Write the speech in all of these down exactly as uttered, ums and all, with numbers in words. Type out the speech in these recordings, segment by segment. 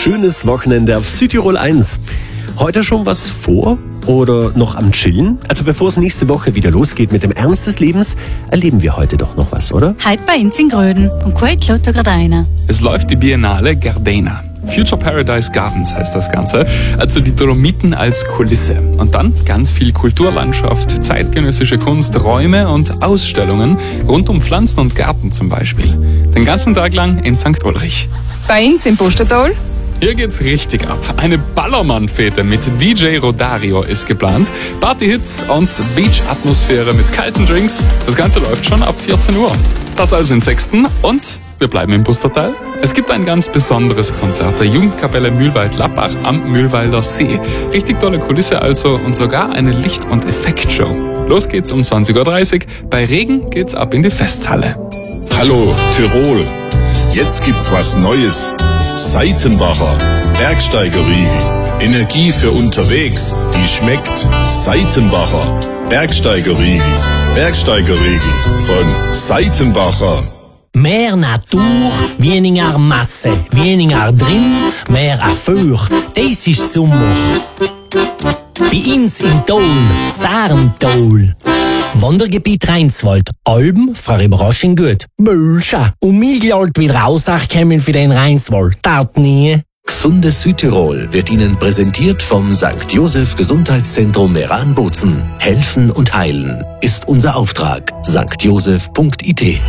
schönes Wochenende auf Südtirol eins. Heute schon was vor oder noch am Chillen? Also bevor es nächste Woche wieder losgeht mit dem Ernst des Lebens, erleben wir heute doch noch was, oder? Heute bei uns in Gröden und heute Lotto Gardena. Es läuft die Biennale Gardena. Future Paradise Gardens heißt das Ganze, also die Dolomiten als Kulisse. Und dann ganz viel Kulturlandschaft, zeitgenössische Kunst, Räume und Ausstellungen rund um Pflanzen und Garten zum Beispiel. Den ganzen Tag lang in Sankt Ulrich. Bei uns im Pustertal. Hier geht's richtig ab. Eine Ballermann-Fete mit D J Rodario ist geplant. Partyhits und Beach-Atmosphäre mit kalten Drinks. Das Ganze läuft schon ab vierzehn Uhr. Das also in Sechsten und wir bleiben im Pustertal. Es gibt ein ganz besonderes Konzert der Jugendkapelle Mühlwald-Lappach am Mühlwalder See. Richtig tolle Kulisse also und sogar eine Licht- und Effektshow. Los geht's um zwanzig Uhr dreißig. Bei Regen geht's ab in die Festhalle. Hallo Tirol, jetzt gibt's was Neues. Seitenbacher Bergsteigerriegel. Energie für unterwegs, die schmeckt. Seitenbacher Bergsteigerriegel. Bergsteigerriegel von Seitenbacher. Mehr Natur, weniger Masse, weniger drin, mehr Erfüll. Das ist Sommer. Bei uns im Tal, Sarntal. Wandergebiet Rheinswald, Alben, für Überraschung gut. Bölscha, und mich glaubt wieder rauskommen für den Rheinswald. Tat nie. Gesundes Südtirol wird Ihnen präsentiert vom Sankt Joseph Gesundheitszentrum Meran-Bozen. Helfen und heilen ist unser Auftrag. sankt joseph punkt i t.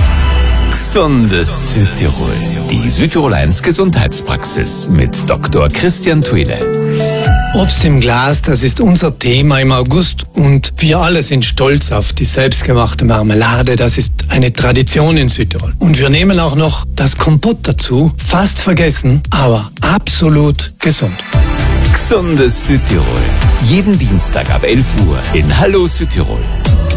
Gesundes Südtirol. Die Südtirol eins Gesundheitspraxis mit Doktor Christian Thuile. Obst im Glas, das ist unser Thema im August und wir alle sind stolz auf die selbstgemachte Marmelade. Das ist eine Tradition in Südtirol. Und wir nehmen auch noch das Kompott dazu, fast vergessen, aber absolut gesund. Gesundes Südtirol. Jeden Dienstag ab elf Uhr in Hallo Südtirol.